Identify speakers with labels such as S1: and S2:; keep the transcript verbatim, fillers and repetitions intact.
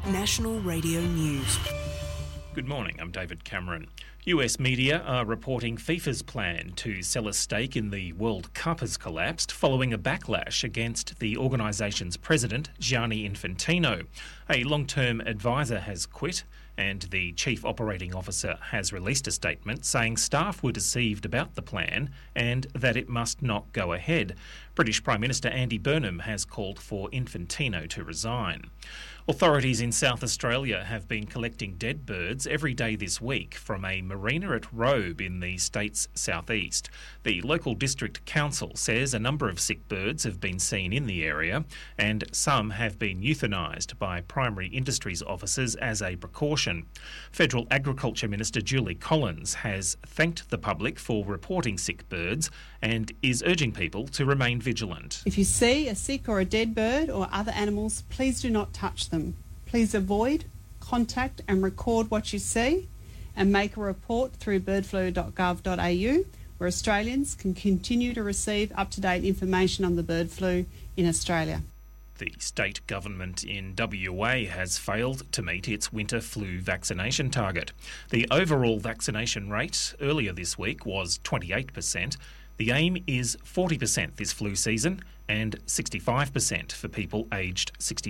S1: National Radio News.
S2: Good morning, I'm David Cameron. U S media are reporting FIFA's plan to sell a stake in the World Cup has collapsed following a backlash against the organisation's president, Gianni Infantino. A long-term advisor has quit and the chief operating officer has released a statement saying staff were deceived about the plan and that it must not go ahead. British Prime Minister Andy Burnham has called for Infantino to resign. Authorities in South Australia have been collecting dead birds every day this week from a marina at Robe in the state's southeast. The local district council says a number of sick birds have been seen in the area and some have been euthanised by primary industries officers as a precaution. Federal Agriculture Minister Julie Collins has thanked the public for reporting sick birds and is urging people to remain vigilant.
S3: If you see a sick or a dead bird or other animals, please do not touch them. Please avoid, contact and record what you see and make a report through bird flu dot gov dot a u where Australians can continue to receive up-to-date information on the bird flu in Australia.
S2: The state government in W A has failed to meet its winter flu vaccination target. The overall vaccination rate earlier this week was twenty-eight percent. The aim is forty percent this flu season and sixty-five percent for people aged sixty